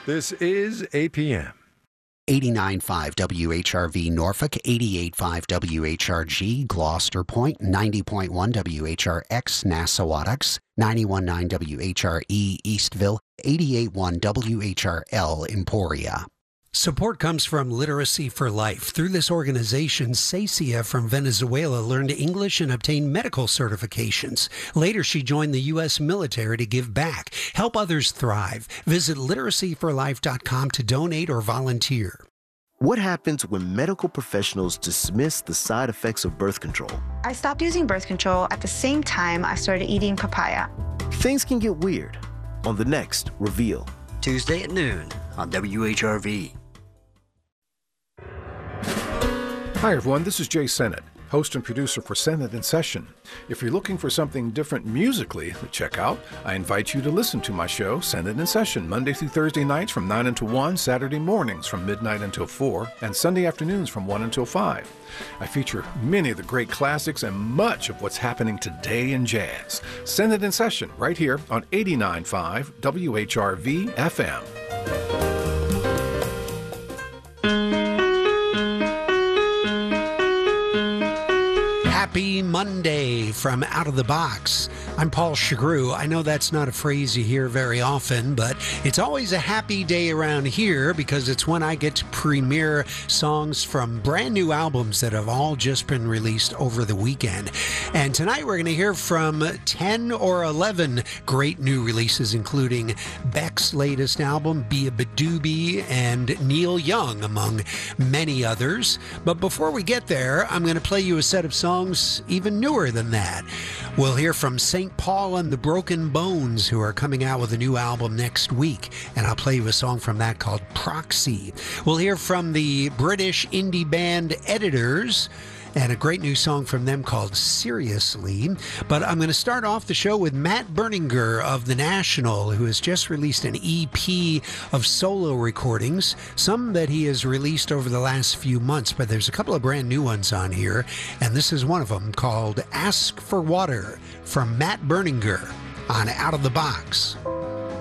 This is APM. 89.5 WHRV Norfolk, 88.5 WHRG Gloucester Point, 90.1 WHRX Nassawadox, 91.9 WHRE Eastville, 88.1 WHRL Emporia. Support comes from Literacy for Life. Through this organization, Cecia from Venezuela learned English and obtained medical certifications. Later, she joined the U.S. military to give back. Help others thrive. Visit literacyforlife.com to donate or volunteer. What happens when medical professionals dismiss the side effects of birth control? I stopped using birth control at the same time I started eating papaya. Things can get weird. On the next Reveal. Tuesday at noon on WHRV. Hi everyone, this is Jay Sennett, host and producer for Sennett in Session. If you're looking for something different musically to check out, I invite you to listen to my show, Sennett in Session, Monday through Thursday nights from 9 until 1, Saturday mornings from midnight until 4, and Sunday afternoons from 1 until 5. I feature many of the great classics and much of what's happening today in jazz. Sennett in Session, right here on 89.5 WHRV FM. Happy Monday from Out of the Box. I'm Paul Chagru. I know that's not a phrase you hear very often, but it's always a happy day around here because it's when I get to premiere songs from brand new albums that have all just been released over the weekend. And tonight we're going to hear from 10 or 11 great new releases, including Beck's latest album, Be a Badoobie, and Neil Young, among many others. But before we get there, I'm going to play you a set of songs even newer than that. We'll hear from St. Paul and the Broken Bones, who are coming out with a new album next week, and I'll play you a song from that called Proxy. We'll hear from the British indie band Editors, and a great new song from them called Seriously. But I'm going to start off the show with Matt Berninger of The National, who has just released an EP of solo recordings, some that he has released over the last few months, but there's a couple of brand new ones on here, and this is one of them called Ask for Water from Matt Berninger on Out of the Box.